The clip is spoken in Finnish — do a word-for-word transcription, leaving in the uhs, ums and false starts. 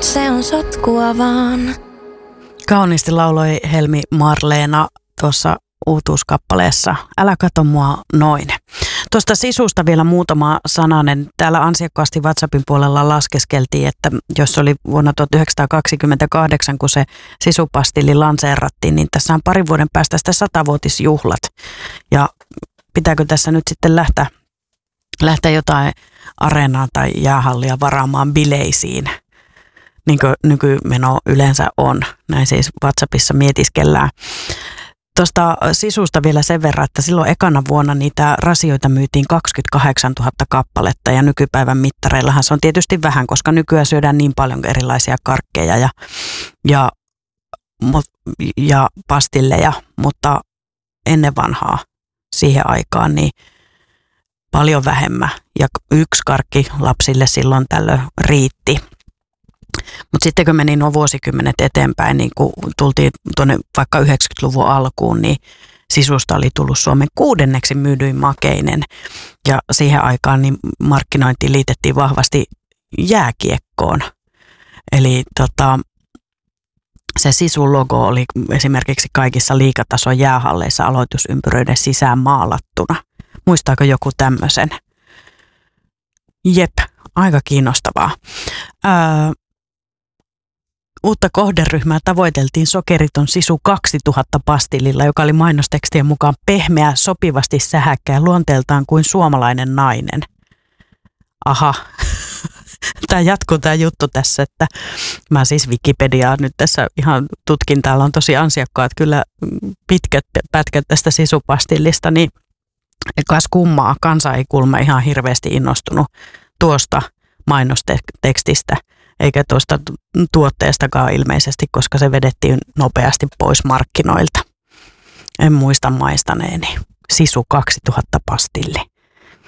se on sotkua vaan. Kauniisti lauloi Helmi Marleena tuossa uutuuskappaleessa Älä kato mua noin. Tuosta sisusta vielä muutama sananen. Täällä ansiokkaasti WhatsAppin puolella laskeskeltiin, että jos oli vuonna tuhatyhdeksänsataakaksikymmentäkahdeksan, kun se sisupastilli lanseerattiin, niin tässä on parin vuoden päästä sitä satavuotisjuhlat. Ja pitääkö tässä nyt sitten lähteä, lähteä jotain areenaa tai jäähallia varaamaan bileisiin, niin kuin nykymeno yleensä on. Näin siis WhatsAppissa mietiskellään. Tuosta sisusta vielä sen verran, että silloin ekana vuonna niitä rasioita myytiin kaksikymmentäkahdeksantuhatta kappaletta ja nykypäivän mittareillahan se on tietysti vähän, koska nykyään syödään niin paljon erilaisia karkkeja ja, ja, ja pastilleja, mutta ennen vanhaa siihen aikaan niin paljon vähemmän ja yksi karkki lapsille silloin tällöin riitti. Mutta sitten kun meni nuo vuosikymmenet eteenpäin, niin kun tultiin tuonne vaikka yhdeksänkymmentäluvun alkuun, niin sisusta oli tullut Suomen kuudenneksi myydyin makeinen. Ja siihen aikaan niin markkinointiin liitettiin vahvasti jääkiekkoon. Eli tota, se sisun logo oli esimerkiksi kaikissa liigatason jäähalleissa aloitusympyröiden sisään maalattuna. Muistaako joku tämmöisen? Jep, aika kiinnostavaa. Öö, Uutta kohderyhmää tavoiteltiin sokeriton sisu kaksituhatta pastillilla, joka oli mainostekstien mukaan pehmeä, sopivasti sähäkkä ja luonteeltaan kuin suomalainen nainen. Aha, tämä jatkuu tämä juttu tässä, että mä siis Wikipediaa nyt tässä ihan tutkin, täällä on tosi ansiokkaat kyllä pitkät pätkät tästä sisupastillista, niin kas kummaa, kansa ei kuulemma ihan hirveästi innostunut tuosta mainostekstistä. Eikä tuosta tuotteestakaan ilmeisesti, koska se vedettiin nopeasti pois markkinoilta. En muista maistaneeni. Sisu kaksituhatta pastilli.